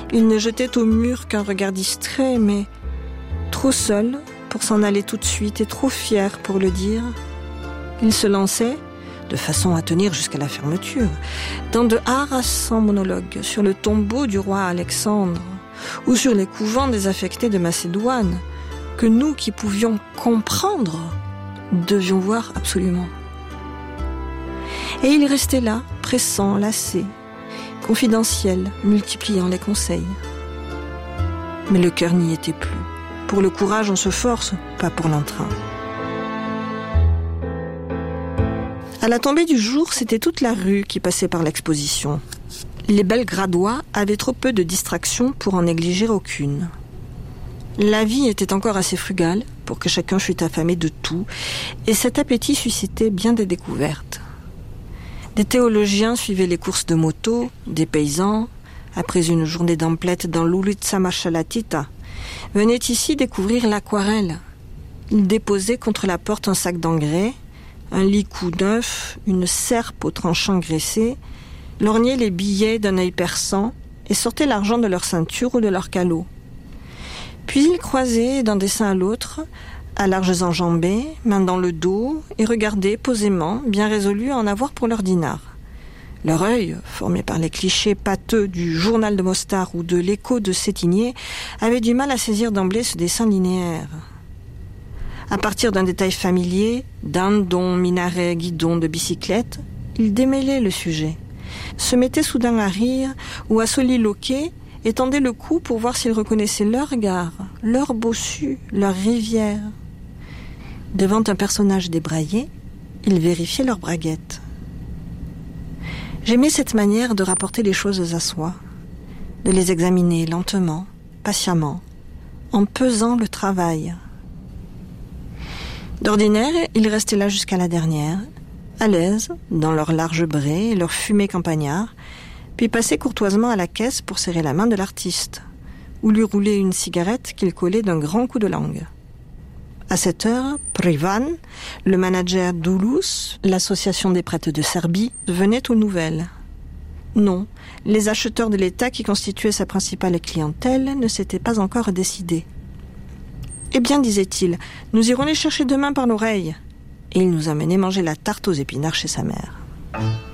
Il ne jetait au mur qu'un regard distrait, mais trop seul pour s'en aller tout de suite et trop fier pour le dire. Il se lançait, de façon à tenir jusqu'à la fermeture, dans de harassants monologues sur le tombeau du roi Alexandre ou sur les couvents désaffectés de Macédoine, que nous qui pouvions comprendre, devions voir absolument. Et il restait là, pressant, lassé, confidentiel, multipliant les conseils. Mais le cœur n'y était plus. Pour le courage, on se force, pas pour l'entrain. À la tombée du jour, c'était toute la rue qui passait par l'exposition. Les Belgradois avaient trop peu de distractions pour en négliger aucune. La vie était encore assez frugale pour que chacun fût affamé de tout, et cet appétit suscitait bien des découvertes. Des théologiens suivaient les courses de moto, des paysans, après une journée d'emplettes dans l'Ulica Machalatita, venaient ici découvrir l'aquarelle. Ils déposaient contre la porte un sac d'engrais, un licou neuf, une serpe au tranchant graissé, lorgnaient les billets d'un œil perçant et sortaient l'argent de leur ceinture ou de leur calot. Puis ils croisaient d'un dessin à l'autre, à larges enjambées, main dans le dos, et regardaient posément, bien résolus à en avoir pour leur dinar. Leur œil, formé par les clichés pâteux du journal de Mostar ou de l'écho de Sétigné, avait du mal à saisir d'emblée ce dessin linéaire. À partir d'un détail familier, dindon, minaret, guidon de bicyclette, ils démêlaient le sujet, se mettaient soudain à rire ou à soliloquer, et tendaient le cou pour voir s'ils reconnaissaient leur gare, leur bossu, leur rivière. Devant un personnage débraillé, ils vérifiaient leurs braguettes. J'aimais cette manière de rapporter les choses à soi, de les examiner lentement, patiemment, en pesant le travail. D'ordinaire, ils restaient là jusqu'à la dernière, à l'aise, dans leur large bray et leur fumée campagnard, puis passaient courtoisement à la caisse pour serrer la main de l'artiste, ou lui rouler une cigarette qu'il collait d'un grand coup de langue. À cette heure, Privan, le manager d'Ulus, l'association des prêtres de Serbie, venait aux nouvelles. Non, les acheteurs de l'État qui constituaient sa principale clientèle ne s'étaient pas encore décidés. « Eh bien, disait-il, nous irons les chercher demain par l'oreille. » Et il nous amenait manger la tarte aux épinards chez sa mère.